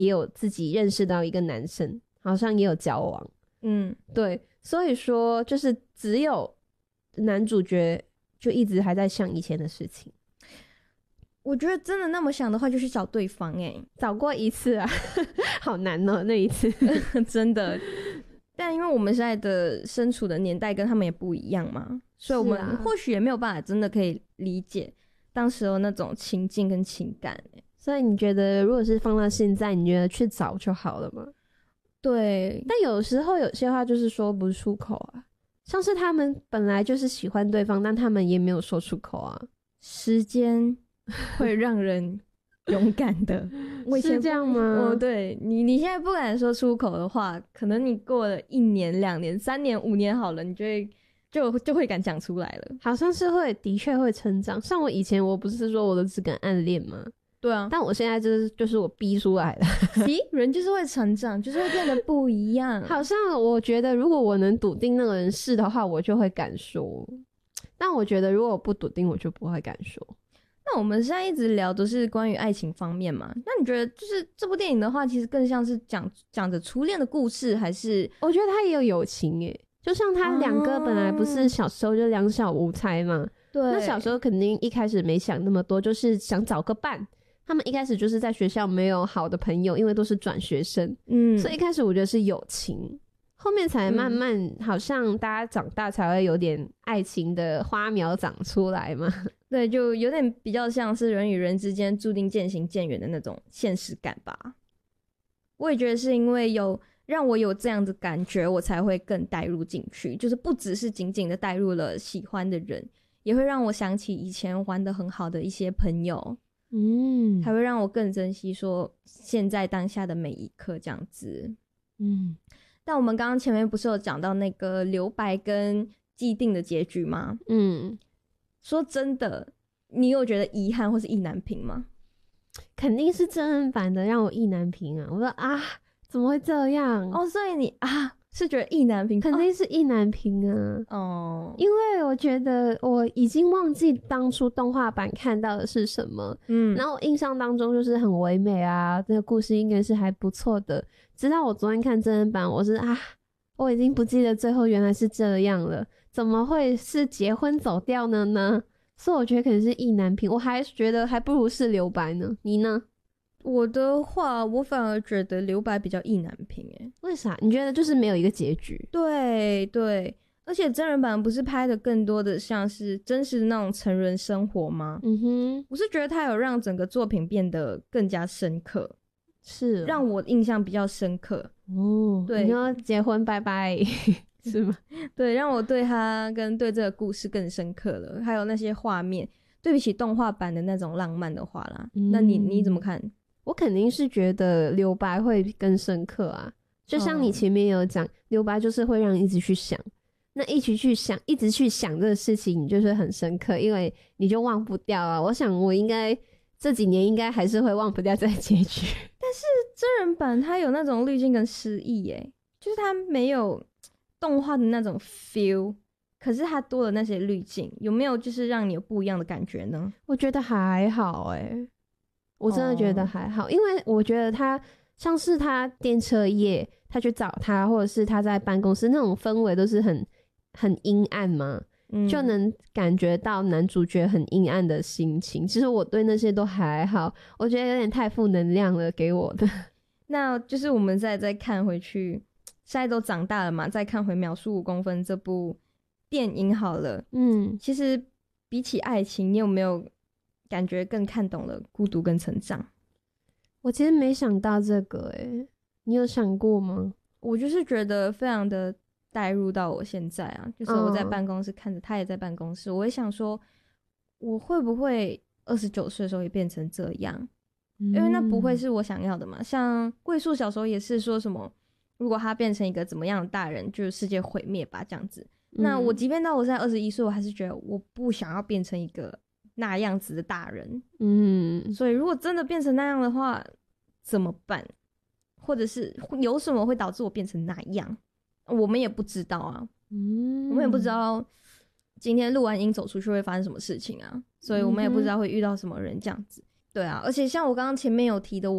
也有自己认识到一个男生，好像也有交往。对，所以说就是只有男主角就一直还在想以前的事情。 我觉得真的那么想的话，就去找对方找过一次啊，好难哦，那一次真的。但因为我们现在的身处的年代跟他们也不一样嘛，所以我们或许也没有办法真的可以理解当时候那种情境跟情感。 所以你觉得如果是放到现在，你觉得去找就好了吗？ 对， 但有时候有些话就是说不出口啊，像是他们本来就是喜欢对方，但他们也没有说出口啊。 时间会让人勇敢的。 是这样吗？ 对，你现在不敢说出口的话，可能你过了1年、2年、3年、5年好了，你就会敢讲出来了。 好像是会，的确会成长。像我以前，我不是说我都只敢暗恋吗？ 对啊， 但我现在就是我逼出来的。 人就是会成长，就是会变得不一样。 好像我觉得，如果我能笃定那个人是的话，我就会敢说。但我觉得，如果我不笃定，我就不会敢说。 那我们现在一直聊都是关于爱情方面嘛？那你觉得，就是这部电影的话，其实更像是讲着初恋的故事，还是？ 我觉得他也有友情耶，就像他两个本来不是小时候就两小无猜嘛。 对， 那小时候肯定一开始没想那么多，就是想找个伴。他们一开始就是在学校没有好的朋友，因为都是转学生，所以一开始我觉得是友情，后面才慢慢好像大家长大才会有点爱情的花苗长出来嘛。 对，就有点比较像是人与人之间注定渐行渐远的那种现实感吧。我也觉得是因为让我有这样的感觉，我才会更带入进去，就是不只是仅仅的带入了喜欢的人，也会让我想起以前玩得很好的一些朋友，才会让我更珍惜说现在当下的每一刻这样子。但我们刚刚前面不是有讲到那个留白跟既定的结局吗？说真的，你有觉得遗憾或是意难平吗？ 肯定是真人版的让我意难平啊！我说啊，怎么会这样？ 所以你是觉得意难平？ 肯定是意难平啊！因为我觉得我已经忘记当初动画版看到的是什么，然后我印象当中就是很唯美啊，这个故事应该是还不错的。直到我昨天看真人版，我已经不记得最后原来是这样了，怎么会是结婚走掉了呢？所以我觉得可能是意难平，我还觉得还不如是留白呢。你呢？ 我的话，我反而觉得留白比较意难平为啥？你觉得就是没有一个结局？ 对，而且真人版不是拍的更多的像是真实的那种成人生活吗？我是觉得它有让整个作品变得更加深刻， 是让我印象比较深刻。对， 你说结婚拜拜是吗？ 对，让我对他跟对这个故事更深刻了，还有那些画面对比起动画版的那种浪漫的话啦。那你怎么看？ 我肯定是觉得留白会更深刻啊，就像你前面有讲，留白就是会让你一直去想，那一直去想这个事情，你就是很深刻，因为你就忘不掉啊。我想我应该这几年应该还是会忘不掉这个结局。 但是真人版它有那种滤镜跟诗意就是它没有动画的那种 feel， 可是它多了那些滤镜，有没有就是让你有不一样的感觉呢？ 我觉得还好我真的觉得还好，因为我觉得他像是他电车夜，他去找他，或者是他在办公室那种氛围都是很阴暗嘛，就能感觉到男主角很阴暗的心情。其实我对那些都还好，我觉得有点太负能量了给我的。 那就是我们再看回去，现在都长大了嘛，再看回《秒速5公分》这部电影好了。其实比起爱情，你有没有感觉更看懂了孤独跟成长？ 我其实没想到这个你有想过吗？ 我就是觉得非常的带入到我现在啊，就是我在办公室看着他也在办公室，我会想说我会不会29岁的时候也变成这样，因为那不会是我想要的嘛。像桂树小时候也是说什么如果他变成一个怎么样的大人，就是世界毁灭吧这样子。那我即便到我现在21岁，我还是觉得我不想要变成一个那样子的大人。所以如果真的变成那样的话怎么办，或者是有什么会导致我变成那样，我们也不知道啊。我们也不知道今天录完音走出去会发生什么事情啊，所以我们也不知道会遇到什么人这样子。对啊，而且像我刚刚前面有提的，我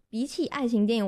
比起爱情电影，